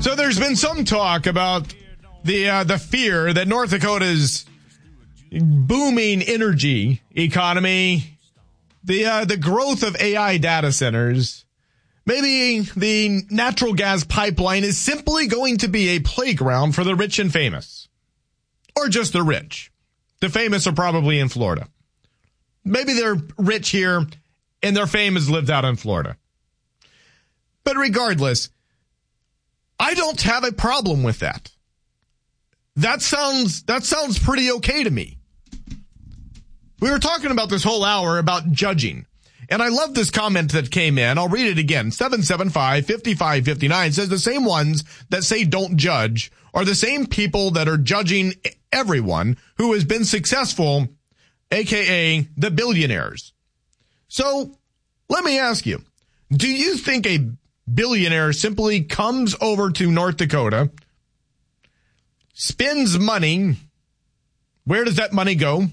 So there's been some talk about the fear that North Dakota's booming energy economy, the growth of AI data centers, maybe the natural gas pipeline is simply going to be a playground for the rich and famous. Or just the rich. The famous are probably in Florida. Maybe they're rich here and their fame is lived out in Florida. But regardless, I don't have a problem with that. That sounds pretty okay to me. We were talking about this whole hour about judging. And I love this comment that came in. I'll read it again. 775-5559 says the same ones that say don't judge are the same people that are judging everyone who has been successful, aka the billionaires. So let me ask you, do you think a billionaire simply comes over to North Dakota, spends money? Where does that money go?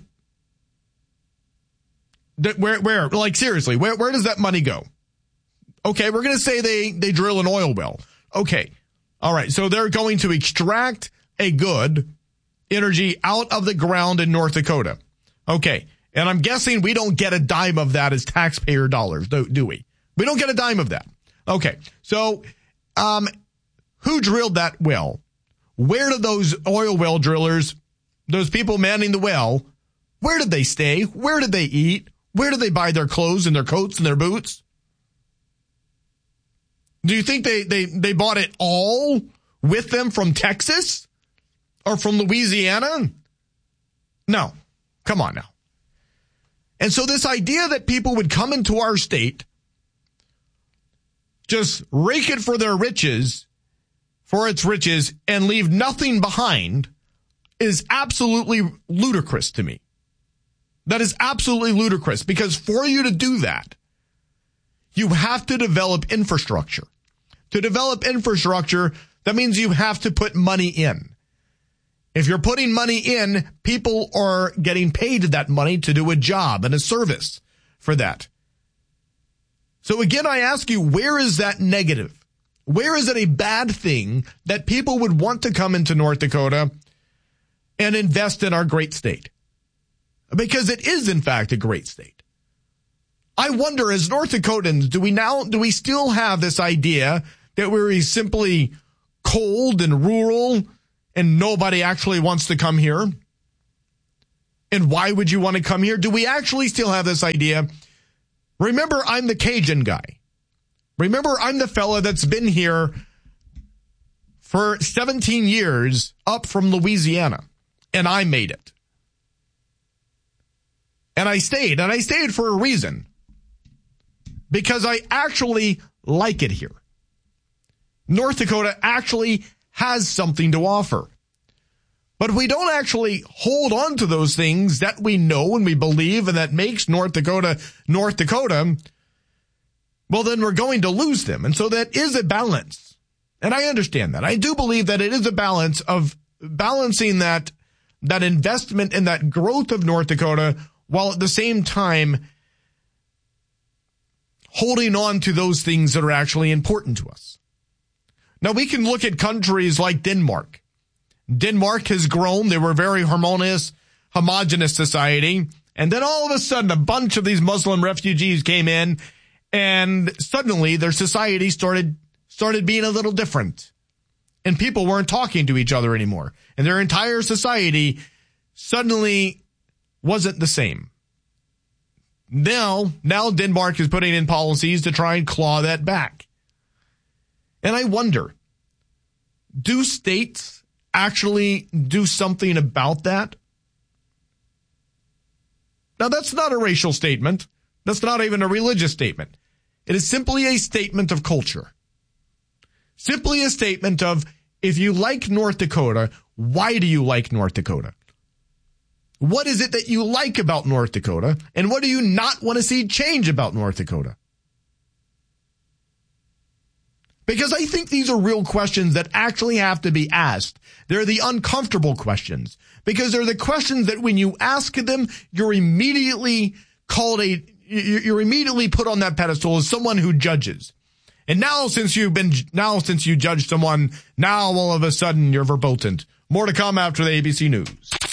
Where? Like, seriously, where does that money go? Okay, we're going to say they drill an oil well. Okay. All right. So they're going to extract a good energy out of the ground in North Dakota. Okay. And I'm guessing we don't get a dime of that as taxpayer dollars, do we? We don't get a dime of that. Okay. So, who drilled that well? Where did those oil well drillers, those people manning the well, where did they stay? Where did they eat? Where did they buy their clothes and their coats and their boots? Do you think they bought it all with them from Texas or from Louisiana? No. Come on now. And so this idea that people would come into our state, just rake it for their riches, for its riches, and leave nothing behind is absolutely ludicrous to me. That is absolutely ludicrous, because for you to do that, you have to develop infrastructure. To develop infrastructure, that means you have to put money in. If you're putting money in, people are getting paid that money to do a job and a service for that. So again, I ask you, where is that negative? Where is it a bad thing that people would want to come into North Dakota and invest in our great state? Because it is, in fact, a great state. I wonder, as North Dakotans, do we still have this idea that we're simply cold and rural and nobody actually wants to come here? And why would you want to come here? Do we actually still have this idea? Remember, I'm the Cajun guy. Remember, I'm the fella that's been here for 17 years up from Louisiana, and I made it. And I stayed for a reason. Because I actually like it here. North Dakota actually has something to offer. But if we don't actually hold on to those things that we know and we believe and that makes North Dakota, well, then we're going to lose them. And so that is a balance. And I understand that. I do believe that it is a balance of balancing that investment and that growth of North Dakota, while at the same time holding on to those things that are actually important to us. Now, we can look at countries like Denmark. Denmark has grown. They were a very homogeneous society. And then all of a sudden, a bunch of these Muslim refugees came in, and suddenly their society started being a little different. And people weren't talking to each other anymore. And their entire society suddenly wasn't the same. Now Denmark is putting in policies to try and claw that back. And I wonder, do states actually do something about that? Now, that's not a racial statement. That's not even a religious statement. It is simply a statement of culture. Simply a statement of, if you like North Dakota, why do you like North Dakota? What is it that you like about North Dakota? And what do you not want to see change about North Dakota? Because I think these are real questions that actually have to be asked. They're the uncomfortable questions. Because they're the questions that when you ask them, you're immediately put on that pedestal as someone who judges. And now since you judged someone, now all of a sudden you're verboten. More to come after the ABC News.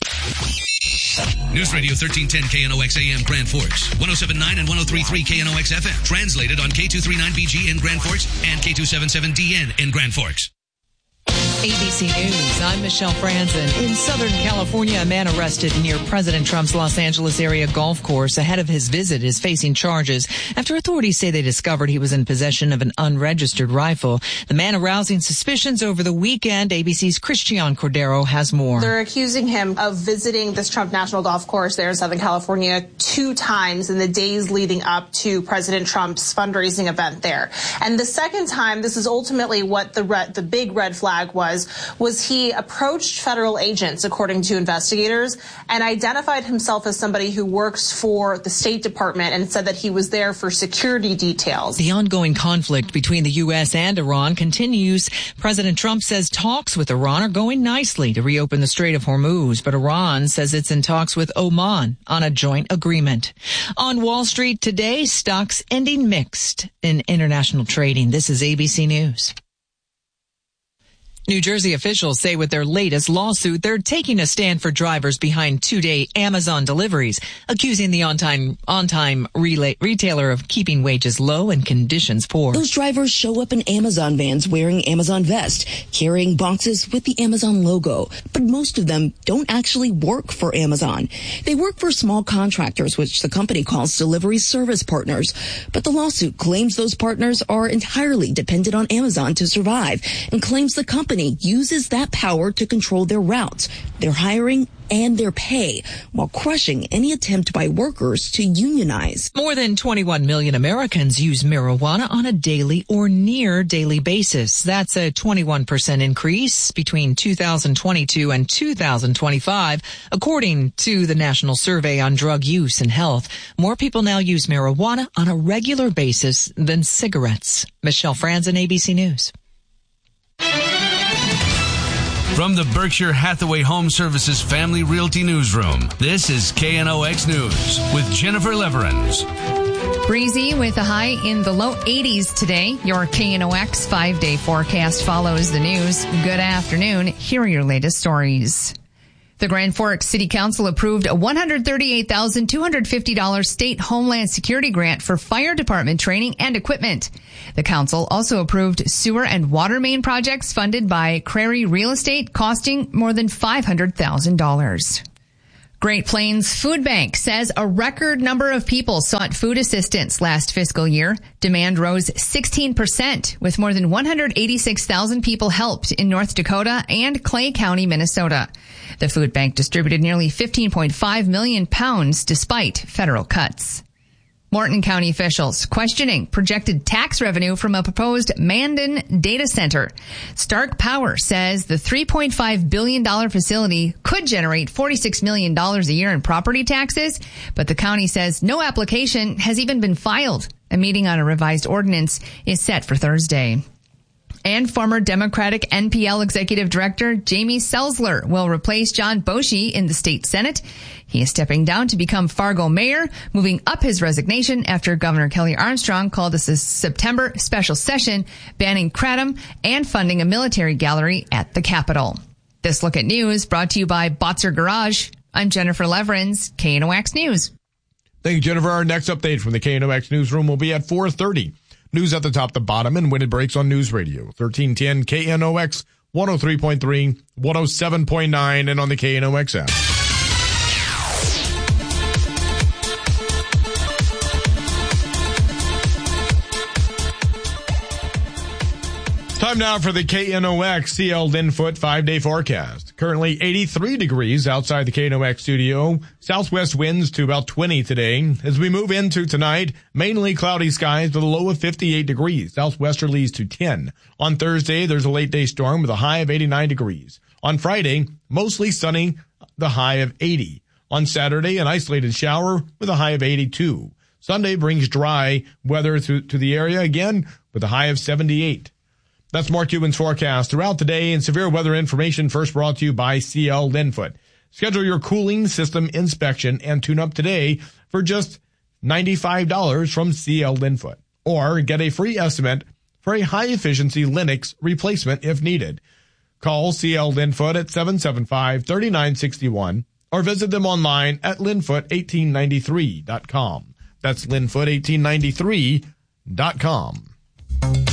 News Radio 1310 KNOX AM Grand Forks, 107.9 and 103.3 KNOX FM. Translated on K239BG in Grand Forks and K277DN in Grand Forks. ABC News, I'm Michelle Franzen. In Southern California, a man arrested near President Trump's Los Angeles area golf course ahead of his visit is facing charges after authorities say they discovered he was in possession of an unregistered rifle. The man arousing suspicions over the weekend. ABC's Christian Cordero has more. They're accusing him of visiting this Trump National Golf Course there in Southern California 2 times in the days leading up to President Trump's fundraising event there. And the second time, this is ultimately what the big red flag was he approached federal agents, according to investigators, and identified himself as somebody who works for the State Department and said that he was there for security details. The ongoing conflict between the U.S. and Iran continues. President Trump says talks with Iran are going nicely to reopen the Strait of Hormuz, but Iran says it's in talks with Oman on a joint agreement. On Wall Street today, stocks ending mixed in international trading. This is ABC News. New Jersey officials say with their latest lawsuit, they're taking a stand for drivers behind 2-day Amazon deliveries, accusing the on-time retailer of keeping wages low and conditions poor. Those drivers show up in Amazon vans wearing Amazon vests, carrying boxes with the Amazon logo. But most of them don't actually work for Amazon. They work for small contractors, which the company calls delivery service partners. But the lawsuit claims those partners are entirely dependent on Amazon to survive and claims the company uses that power to control their routes, their hiring, and their pay, while crushing any attempt by workers to unionize. More than 21 million Americans use marijuana on a daily or near daily basis. That's a 21% increase between 2022 and 2025, according to the National Survey on Drug Use and Health. More people now use marijuana on a regular basis than cigarettes. Michelle Franzen, ABC News. From the Berkshire Hathaway Home Services Family Realty Newsroom, this is KNOX News with Jennifer Leverins. Breezy with a high in the low 80s today. Your KNOX 5-day forecast follows the news. Good afternoon. Here are your latest stories. The Grand Forks City Council approved a $138,250 state Homeland Security grant for fire department training and equipment. The council also approved sewer and water main projects funded by Crary Real Estate, costing more than $500,000. Great Plains Food Bank says a record number of people sought food assistance last fiscal year. Demand rose 16%, with more than 186,000 people helped in North Dakota and Clay County, Minnesota. The food bank distributed nearly 15.5 million pounds despite federal cuts. Morton County officials questioning projected tax revenue from a proposed Mandan data center. Stark Power says the $3.5 billion facility could generate $46 million a year in property taxes, but the county says no application has even been filed. A meeting on a revised ordinance is set for Thursday. And former Democratic NPL Executive Director Jamie Selzler will replace John Boschee in the state Senate. He is stepping down to become Fargo mayor, moving up his resignation after Governor Kelly Armstrong called this a September special session, banning kratom and funding a military gallery at the Capitol. This Look at News brought to you by Botzer Garage. I'm Jennifer Leverins, KNOX News. Thank you, Jennifer. Our next update from the KNOX newsroom will be at 4:30. News at the top, the bottom, and when it breaks on News Radio. 1310 KNOX, 103.3, 107.9, and on the KNOX app. Time now for the KNOX CL Linfoot 5-day forecast. Currently 83 degrees outside the KNOX studio. Southwest winds to about 20 today. As we move into tonight, mainly cloudy skies with a low of 58 degrees. Southwesterlies to 10. On Thursday, there's a late day storm with a high of 89 degrees. On Friday, mostly sunny, the high of 80. On Saturday, an isolated shower with a high of 82. Sunday brings dry weather to the area again with a high of 78. That's Mark Cuban's forecast throughout the day, and severe weather information first brought to you by CL Linfoot. Schedule your cooling system inspection and tune-up today for just $95 from CL Linfoot. Or get a free estimate for a high-efficiency Linux replacement if needed. Call CL Linfoot at 775-3961 or visit them online at linfoot1893.com. That's linfoot1893.com.